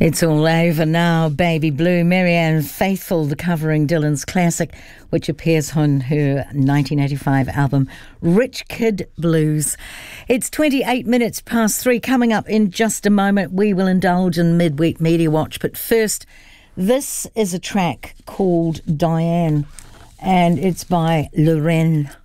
It's all over now, Baby Blue. Marianne Faithfull covering Dylan's classic, which appears on her 1985 album, Rich Kid Blues. It's 28 minutes past 3. Coming up in just a moment, we will indulge in Midweek Media Watch. But first, this is a track called Diane, and it's by Lorraine.